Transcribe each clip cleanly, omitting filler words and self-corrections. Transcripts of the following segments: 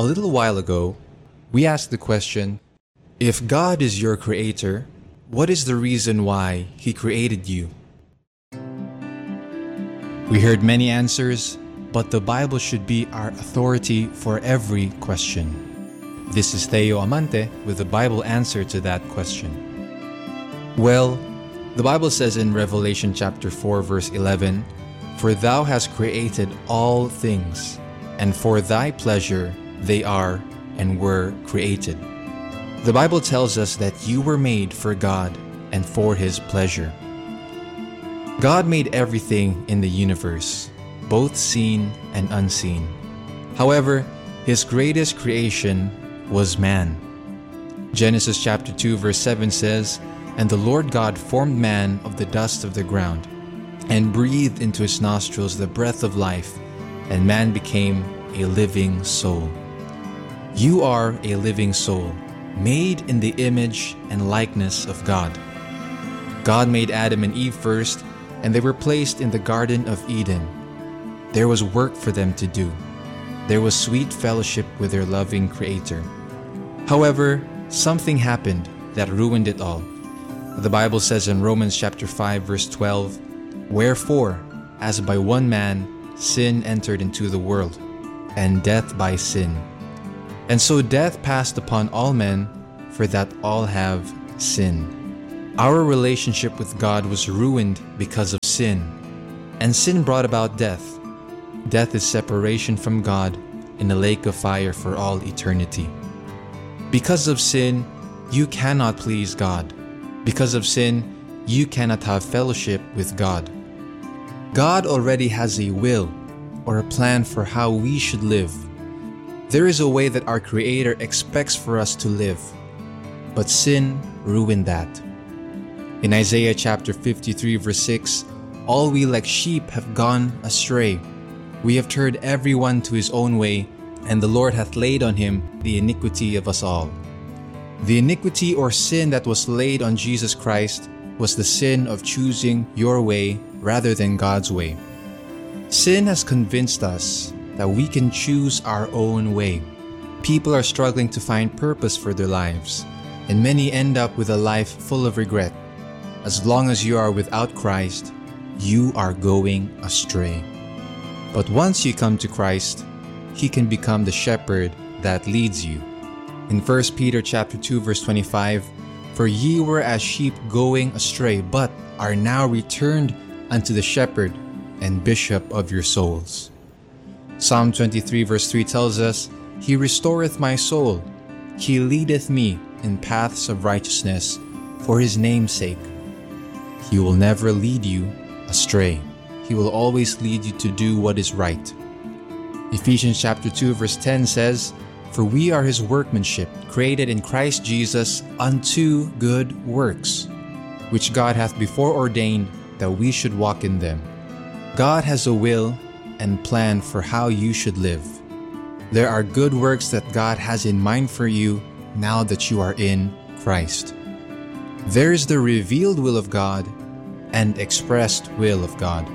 A little while ago, we asked the question, if God is your creator, what is the reason why He created you? We heard many answers, but the Bible should be our authority for every question. This is Theo Amante with the Bible answer to that question. Well, the Bible says in Revelation chapter 4 verse 11, "For thou hast created all things, and for thy pleasure they are and were created." The Bible tells us that you were made for God and for His pleasure. God made everything in the universe, both seen and unseen. However, His greatest creation was man. Genesis chapter 2 verse 7 says, "And the Lord God formed man of the dust of the ground, and breathed into his nostrils the breath of life, and man became a living soul." You are a living soul, made in the image and likeness of God. God made Adam and Eve first, and they were placed in the Garden of Eden. There was work for them to do. There was sweet fellowship with their loving Creator. However, something happened that ruined it all. The Bible says in Romans chapter 5 verse 12, "Wherefore, as by one man sin entered into the world, and death by sin. And so death passed upon all men, for that all have sinned." Our relationship with God was ruined because of sin, and sin brought about death. Death is separation from God in a lake of fire for all eternity. Because of sin, you cannot please God. Because of sin, you cannot have fellowship with God. God already has a will or a plan for how we should live. There is a way that our Creator expects for us to live, but sin ruined that. In Isaiah chapter 53 verse 6, "All we like sheep have gone astray. We have turned everyone to his own way, and the Lord hath laid on him the iniquity of us all." The iniquity or sin that was laid on Jesus Christ was the sin of choosing your way rather than God's way. Sin has convinced us that we can choose our own way. People are struggling to find purpose for their lives, and many end up with a life full of regret. As long as you are without Christ, you are going astray. But once you come to Christ, He can become the shepherd that leads you. In 1 Peter chapter 2 verse 25, "For ye were as sheep going astray, but are now returned unto the shepherd and bishop of your souls." Psalm 23 verse 3 tells us, "He restoreth my soul. He leadeth me in paths of righteousness for His name's sake." He will never lead you astray. He will always lead you to do what is right. Ephesians chapter 2 verse 10 says, "For we are His workmanship, created in Christ Jesus unto good works, which God hath before ordained that we should walk in them." God has a will and plan for how you should live. There are good works that God has in mind for you now that you are in Christ. There is the revealed will of God and expressed will of God.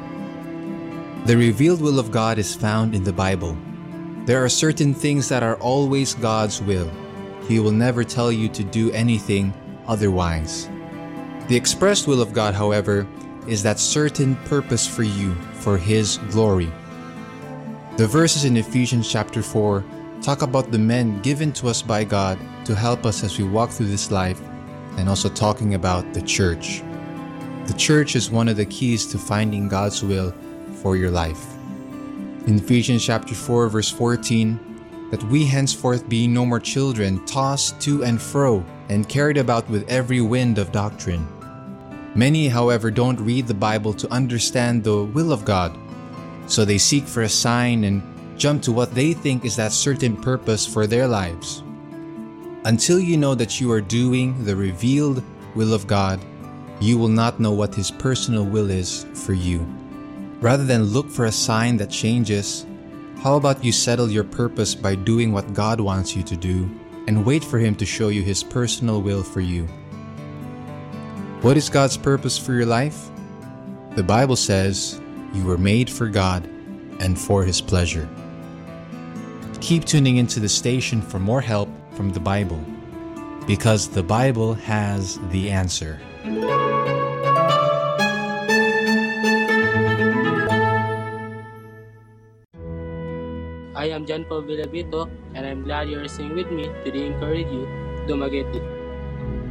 The revealed will of God is found in the Bible. There are certain things that are always God's will. He will never tell you to do anything otherwise. The expressed will of God, however, is that certain purpose for you for His glory. The verses in Ephesians chapter 4 talk about the men given to us by God to help us as we walk through this life, and also talking about the church. The church is one of the keys to finding God's will for your life. In Ephesians chapter 4 verse 14, "That we henceforth be no more children, tossed to and fro, and carried about with every wind of doctrine." Many, however, don't read the Bible to understand the will of God, so they seek for a sign and jump to what they think is that certain purpose for their lives. Until you know that you are doing the revealed will of God, you will not know what His personal will is for you. Rather than look for a sign that changes, how about you settle your purpose by doing what God wants you to do and wait for Him to show you His personal will for you? What is God's purpose for your life? The Bible says you were made for God and for His pleasure. Keep tuning into the station for more help from the Bible, because the Bible has the answer. I am John Paul Villavito, and I'm glad you're listening with me. Today encourage you, Dumaguete.